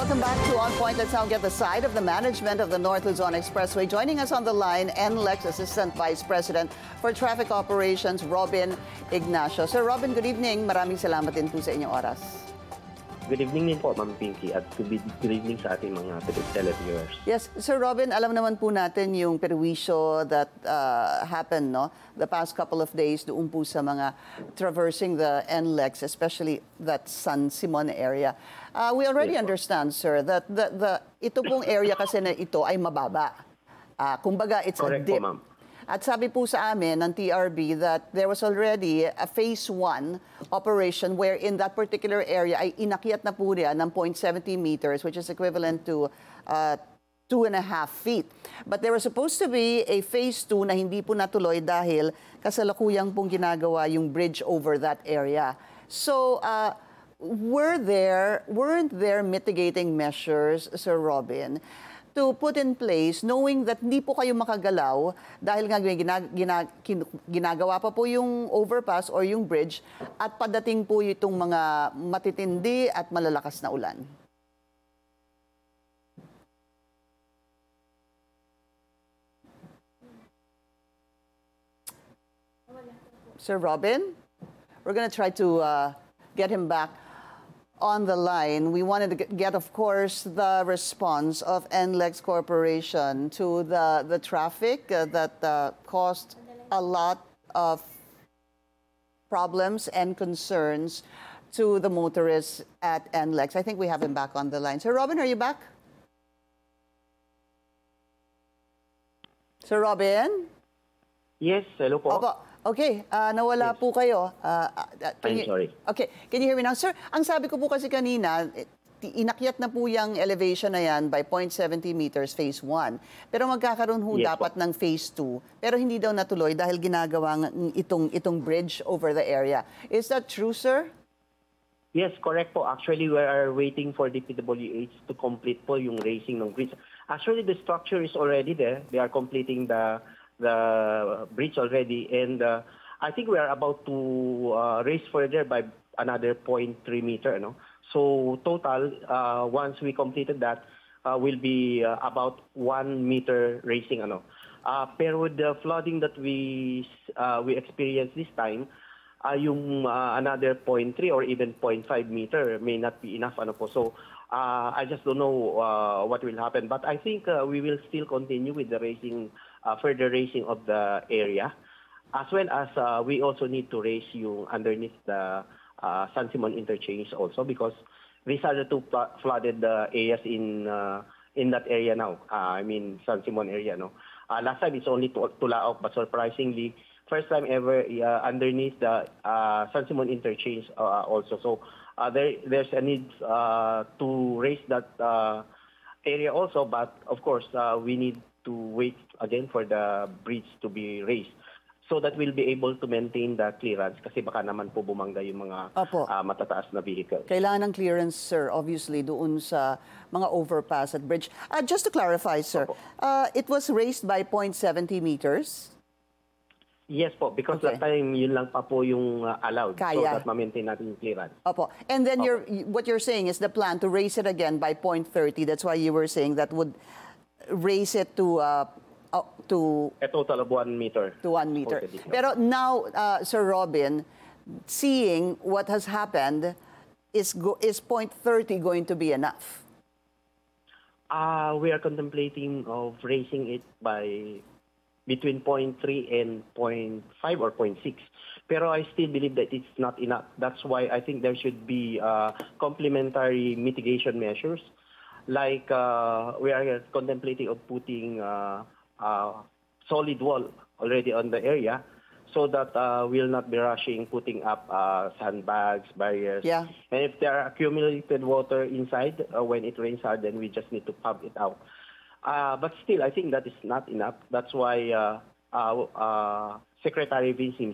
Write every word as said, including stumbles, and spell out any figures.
welcome back to On Point. Let's now get the side of the management of the North Luzon Expressway. Joining us on the line, N L E X Assistant Vice President for Traffic Operations, Robin Ignacio. Sir Robin, good evening. Maraming salamat din po sa inyong oras. Good evening din po, Ma'am Pinky, at good evening sa ating mga televiewers. Yes, Sir Robin, alam naman po natin yung perwisyo that uh, happened no, the past couple of days doon po sa mga traversing the N L E X, especially that San Simon area. Uh, we already yes, understand, sir, that the, the, ito pong area kasi na ito ay mababa. Uh, kumbaga, it's Correct a dip. Po, ma'am. At sabi po sa amin ng T R B that there was already a phase one operation where in that particular area ay inakyat na po riyan ng zero point seven zero meters, which is equivalent to uh, two and a half feet. But there was supposed to be a phase two na hindi po natuloy dahil kasalukuyang pong ginagawa yung bridge over that area. So, uh, were there, weren't there mitigating measures, Sir Robin, to put in place, knowing that hindi po kayo makagalaw dahil nga gina, gina, ginagawa pa po yung overpass or yung bridge at padating po itong mga matitindi at malalakas na ulan? Sir Robin, we're going to try to uh, get him back on the line. We wanted to get, of course, the response of N L E X Corporation to the, the traffic uh, that uh, caused a lot of problems and concerns to the motorists at N L E X. I think we have him back on the line. Sir Robin, are you back? Sir Robin? Yes, hello po. Opo. Okay, uh, nawala yes. po kayo. Uh, uh, I'm you, sorry. Okay, can you hear me now? Sir, ang sabi ko po kasi kanina, inakyat na po yung elevation na yan by zero point seven zero meters phase one. Pero magkakaroon ho yes, dapat po. ng phase two. Pero hindi daw natuloy dahil ginagawa itong, itong bridge over the area. Is that true, sir? Yes, correct po. Actually, we are waiting for D P W H to complete po yung raising ng bridge. Actually, the structure is already there. They are completing the the bridge already, and uh, I think we are about to uh, raise further by another zero point three meter. No? So total, uh, once we completed that, uh, will be uh, about one meter raising. Ano? Uh, pero with the flooding that we uh, we experienced this time, uh, yung uh, another zero point three or even zero point five meter may not be enough. Ano po? So uh, I just don't know uh, what will happen. But I think uh, we will still continue with the raising. Uh, further raising of the area, as well as uh, we also need to raise you underneath the uh, San Simon interchange also, because these are the two flooded uh, areas in uh, in that area now. Uh, I mean San Simon area. No, uh, last time it's only Tulaok, but surprisingly, first time ever uh, underneath the uh, San Simon interchange uh, also. So uh, there there's a need uh, to raise that uh, area also, but of course uh, we need to wait again for the bridge to be raised so that we'll be able to maintain the clearance kasi baka naman po bumangga yung mga uh, matataas na vehicle. Kailangan ng clearance, sir, obviously, doon sa mga overpass at bridge. Uh, just to clarify, sir, uh, it was raised by zero point seven zero meters? Yes po, because okay. that time yun lang pa po yung uh, allowed. Kaya. So that ma-maintain natin yung clearance. Opo. And then you're, what you're saying is the plan to raise it again by zero point three zero. That's why you were saying that would raise it to uh, uh, to a total of one meter. To one meter. Pero now, uh, Sir Robin, seeing what has happened, is go, is zero point three zero going to be enough? Uh, we are contemplating of raising it by between zero point three and zero point five or zero point six. Pero I still believe that it's not enough. That's why I think there should be uh, complementary mitigation measures. Like uh, we are contemplating of putting uh, uh, solid wall already on the area so that uh, we'll not be rushing putting up uh, sandbags, barriers. Yeah. And if there are accumulated water inside, uh, when it rains hard, then we just need to pump it out. Uh, but still, I think that is not enough. That's why uh, uh, uh, Secretary Vince